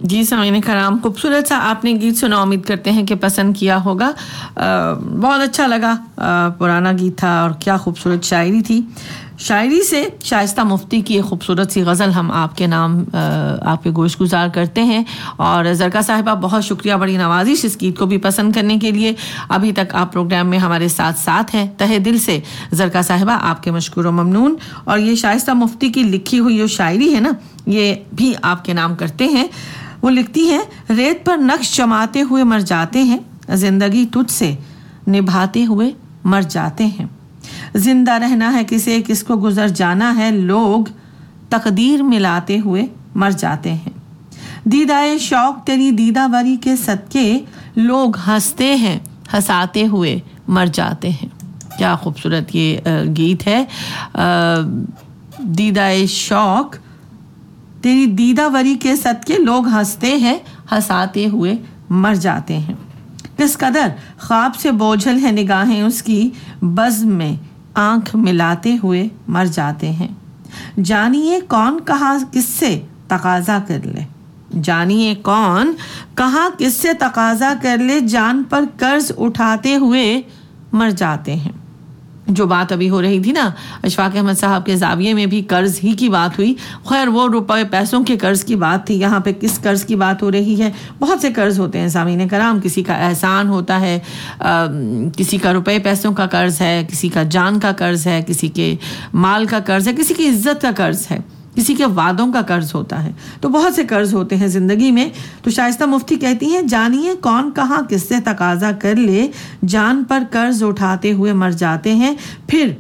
जी सामीन कराम, खूबसूरत सा आपने गीत सुना, उम्मीद करते हैं कि पसंद किया होगा। बहुत अच्छा लगा, पुराना गीत था और क्या खूबसूरत शायरी थी। शायरी से शाइस्ता मुफ्ती की एक खूबसूरत सी गज़ल हम आपके नाम आपके गोश गुजार करते हैं। और ज़रका साहिबा बहुत शुक्रिया, बड़ी नवाजिश इस गीत को भी पसंद करने के लिए। अभी तक आप प्रोग्राम में हमारे साथ हैं, तहे दिल से ज़रका साहिबा आपके मशकूर व ममनून। और ये शाइस्ता मुफ्ती की लिखी हुई जो शायरी है ना, ये भी आपके नाम करते हैं। वो लिखती हैं, रेत पर नक्श जमाते हुए मर जाते हैं, जिंदगी तुझसे निभाते हुए मर जाते हैं। जिंदा रहना है किसे, किसको गुजर जाना है, लोग तकदीर मिलाते हुए मर जाते हैं। दीदाए शौक तेरी दीदावरी के सदके, लोग हंसते हैं हंसाते हुए मर जाते हैं। क्या खूबसूरत ये गीत है। दीदाए शौक तेरी दीदावरी के सदके, लोग हंसते हैं हंसाते हुए मर जाते हैं। किस कदर ख्वाब से बोझल है निगाहें उसकी, बज़्म में आंख मिलाते हुए मर जाते हैं। जानिए कौन कहाँ किससे तकाजा कर ले, जानिए कौन कहाँ किससे तकाजा कर ले, जान पर कर्ज उठाते हुए मर जाते हैं। जो बात अभी हो रही थी ना, अशफाक अहमद साहब के ज़ाविये में भी कर्ज़ ही की बात हुई। खैर वो रुपए पैसों के कर्ज़ की बात थी, यहाँ पे किस कर्ज़ की बात हो रही है। बहुत से कर्ज़ होते हैं सामीन कराम, किसी का एहसान होता है, किसी का रुपए पैसों का कर्ज़ है, किसी का जान का कर्ज़ है, किसी के माल का कर्ज़ है, किसी की इज्जत का कर्ज़ है, किसी के वादों का कर्ज होता है। तो बहुत से कर्ज होते हैं ज़िंदगी में। तो शाइस्ता मुफ्ती कहती हैं, जानिए कौन कहाँ किससे तकाजा कर ले, जान पर कर्ज उठाते हुए मर जाते हैं। फिर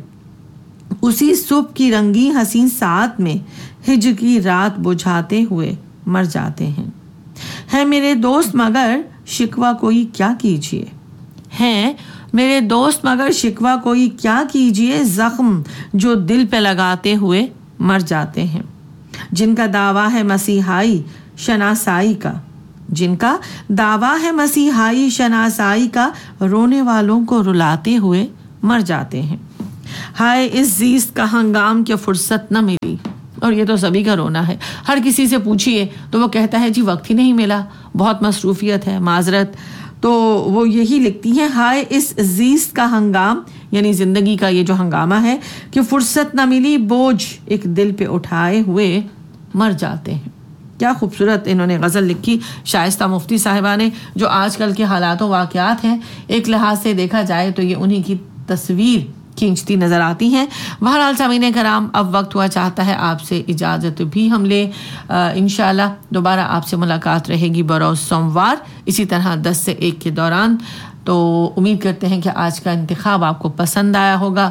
उसी सुबह की रंगी हसीन साथ में हिज्र की रात बुझाते हुए मर जाते हैं। है मेरे दोस्त मगर शिकवा कोई क्या कीजिए, हैं मेरे दोस्त मगर शिकवा कोई क्या कीजिए, ज़ख्म जो दिल पे लगाते हुए मर जाते हैं। जिनका दावा है मसीहाई शनासाई का, जिनका दावा है मसीहाई शनासाई का, रोने वालों को रुलाते हुए मर जाते हैं। हाय इस जीस्त का हंगाम के फुर्सत न मिली, और ये तो सभी का रोना है। हर किसी से पूछिए तो वो कहता है जी वक्त ही नहीं मिला, बहुत मसरूफियत है, माजरत। तो वो यही लिखती हैं, हाय इस जीस्त का हंगाम, यानी ज़िंदगी का ये जो हंगामा है कि फुर्सत ना मिली, बोझ एक दिल पे उठाए हुए मर जाते हैं। क्या खूबसूरत इन्होंने गज़ल लिखी शाइस्ता मुफ्ती साहिबा ने, जो आजकल के हालातों वाक़यात हैं, एक लिहाज से देखा जाए तो ये उन्हीं की तस्वीर खींचती नज़र आती हैं। बहरहाल सामीने कराम, अब वक्त हुआ चाहता है आपसे इजाज़त भी हम ले। इंशाअल्लाह दोबारा आपसे मुलाकात रहेगी बरोज़ सोमवार इसी तरह 10 से 1 के दौरान। तो उम्मीद करते हैं कि आज का इंतखाब आपको पसंद आया होगा,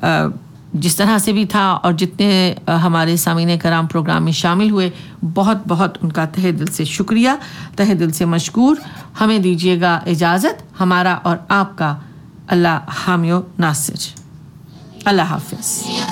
जिस तरह से भी था। और जितने हमारे सामीने कराम प्रोग्राम में शामिल हुए, बहुत बहुत उनका तहे दिल से शुक्रिया, तहे दिल से मशकूर। हमें दीजिएगा इजाज़त, हमारा और आपका अल्लाह हामियो नासिर। अल्लाह हाफिज़।